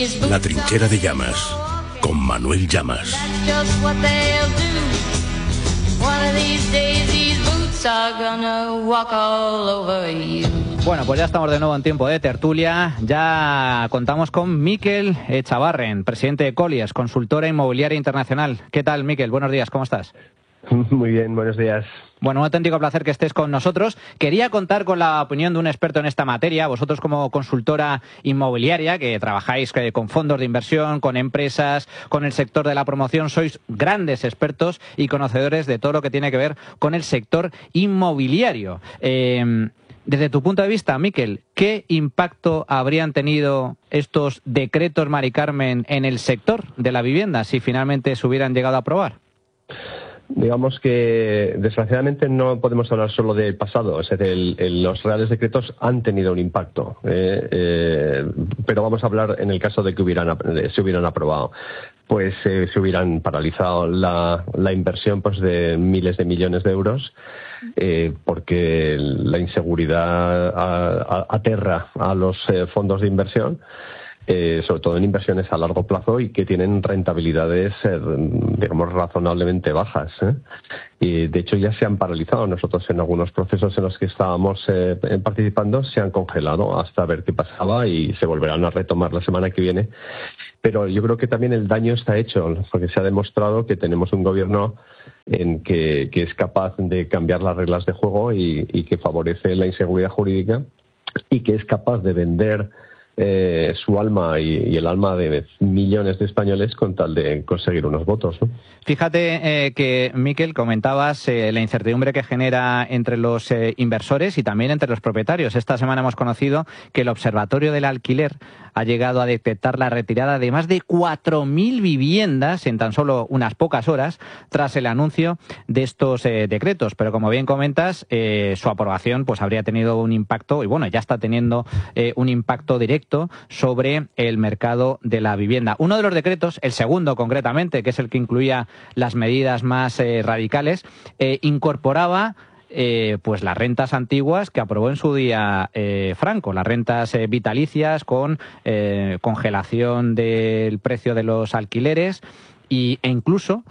La trinchera de Llamas, con Manuel Llamas. Bueno, pues ya estamos de nuevo en tiempo de tertulia. Ya contamos con Mikel Echavarren, presidente de Colliers, consultora inmobiliaria internacional. ¿Qué tal, Mikel? Buenos días, ¿cómo estás? Muy bien, buenos días. Bueno, un auténtico placer que estés con nosotros. Quería contar con la opinión de un experto en esta materia. Vosotros, como consultora inmobiliaria, que trabajáis con fondos de inversión, con empresas, con el sector de la promoción, sois grandes expertos y conocedores de todo lo que tiene que ver con el sector inmobiliario. Desde tu punto de vista, Mikel, ¿qué impacto habrían tenido estos decretos Mari Carmen en el sector de la vivienda si finalmente se hubieran llegado a aprobar? Digamos que, desgraciadamente, no podemos hablar solo del pasado. O sea, los reales decretos han tenido un impacto, pero vamos a hablar en el caso de que se hubieran aprobado. Pues se hubieran paralizado la inversión pues de miles de millones de euros, porque la inseguridad aterra a los fondos de inversión, sobre todo en inversiones a largo plazo y que tienen rentabilidades, digamos, razonablemente bajas. Y de hecho ya se han paralizado. Nosotros en algunos procesos en los que estábamos participando se han congelado hasta ver qué pasaba y se volverán a retomar la semana que viene. Pero yo creo que también el daño está hecho, porque se ha demostrado que tenemos un gobierno que es capaz de cambiar las reglas de juego y que favorece la inseguridad jurídica y que es capaz de vender su alma y el alma de millones de españoles con tal de conseguir unos votos, ¿no? Fíjate que, Mikel, comentabas la incertidumbre que genera entre los inversores y también entre los propietarios. Esta semana hemos conocido que el Observatorio del Alquiler ha llegado a detectar la retirada de más de 4.000 viviendas en tan solo unas pocas horas tras el anuncio de estos decretos. Pero como bien comentas, su aprobación pues habría tenido un impacto, y bueno, ya está teniendo un impacto directo sobre el mercado de la vivienda. Uno de los decretos, el segundo concretamente, que es el que incluía las medidas más radicales, incorporaba pues las rentas antiguas que aprobó en su día Franco, las rentas vitalicias con congelación del precio de los alquileres e incluso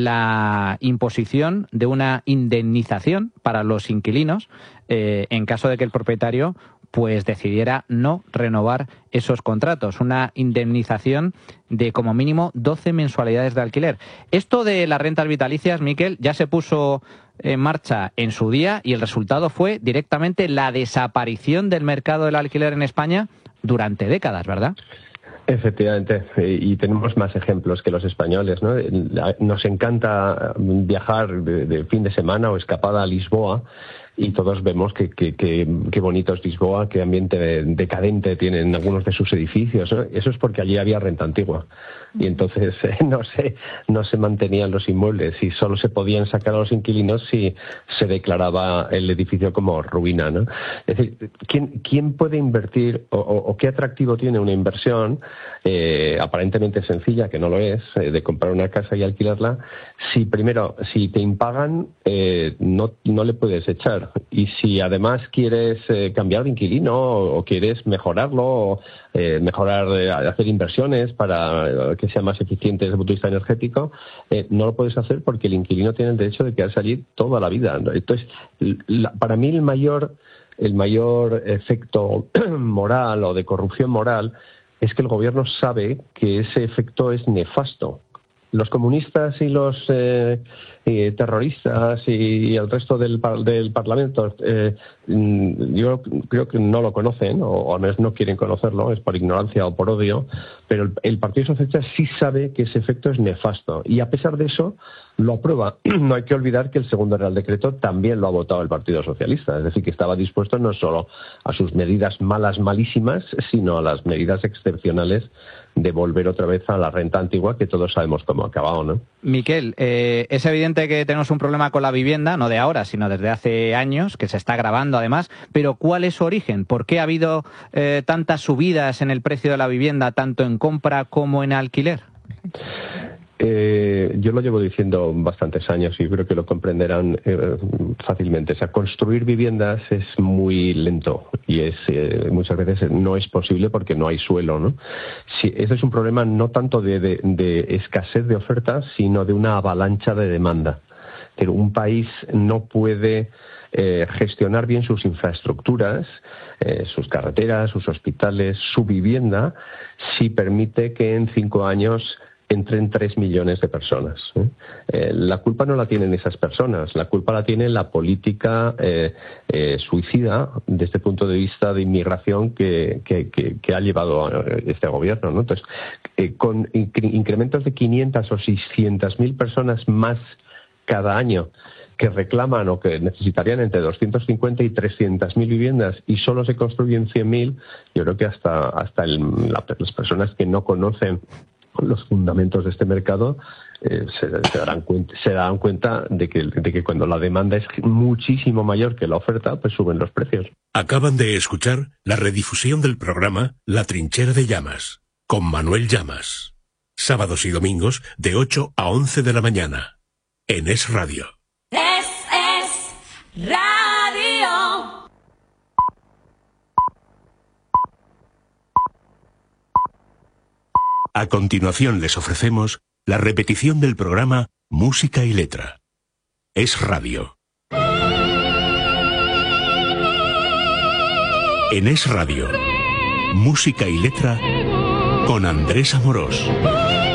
la imposición de una indemnización para los inquilinos en caso de que el propietario pues decidiera no renovar esos contratos, una indemnización de como mínimo 12 mensualidades de alquiler. Esto de las rentas vitalicias, Mikel, ya se puso en marcha en su día y el resultado fue directamente la desaparición del mercado del alquiler en España durante décadas, ¿verdad? Efectivamente, y tenemos más ejemplos que los españoles, ¿no? Nos encanta viajar de fin de semana o escapada a Lisboa, y todos vemos qué bonito es Lisboa, qué ambiente decadente tienen algunos de sus edificios, ¿no? Eso es porque allí había renta antigua y entonces no se mantenían los inmuebles y solo se podían sacar a los inquilinos si se declaraba el edificio como ruina, ¿no? Es decir, ¿quién puede invertir o qué atractivo tiene una inversión aparentemente sencilla, que no lo es, de comprar una casa y alquilarla, si te impagan no le puedes echar, y si además quieres cambiar de inquilino o quieres mejorarlo o hacer inversiones para que sea más eficiente desde el punto de vista energético, no lo puedes hacer porque el inquilino tiene el derecho de quedarse allí toda la vida, ¿no? Entonces, para mí el mayor efecto moral o de corrupción moral es que el gobierno sabe que ese efecto es nefasto. Los comunistas y los terroristas y el resto del Parlamento, yo creo que no lo conocen, o al menos no quieren conocerlo, es por ignorancia o por odio, pero el Partido Socialista sí sabe que ese efecto es nefasto y a pesar de eso lo aprueba. No hay que olvidar que el segundo Real Decreto también lo ha votado el Partido Socialista, es decir, que estaba dispuesto no solo a sus medidas malísimas, sino a las medidas excepcionales de volver otra vez a la renta antigua, que todos sabemos cómo ha acabado, ¿no? Mikel, es evidente que tenemos un problema con la vivienda, no de ahora, sino desde hace años, que se está agravando además, pero ¿cuál es su origen? ¿Por qué ha habido tantas subidas en el precio de la vivienda, tanto en compra como en alquiler? Yo lo llevo diciendo bastantes años y creo que lo comprenderán fácilmente. O sea, construir viviendas es muy lento y muchas veces no es posible porque no hay suelo, ¿no? Ese es un problema no tanto de escasez de oferta, sino de una avalancha de demanda. Pero un país no puede gestionar bien sus infraestructuras, sus carreteras, sus hospitales, su vivienda, si permite que en 5 años entren 3 millones de personas. La culpa no la tienen esas personas, la culpa la tiene la política suicida desde el punto de vista de inmigración que ha llevado este gobierno, ¿no? Entonces, con incrementos de 500 o 600.000 personas más cada año que reclaman o que necesitarían entre 250 y 300.000 viviendas y solo se construyen 100.000, yo creo que hasta las personas que no conocen los fundamentos de este mercado se darán cuenta de que cuando la demanda es muchísimo mayor que la oferta, pues suben los precios. Acaban de escuchar la redifusión del programa La Trinchera de Llamas, con Manuel Llamas. Sábados y domingos de 8 a 11 de la mañana, en Es Radio. Es Radio. A continuación les ofrecemos la repetición del programa Música y Letra. Es Radio. En Es Radio, Música y Letra con Andrés Amorós.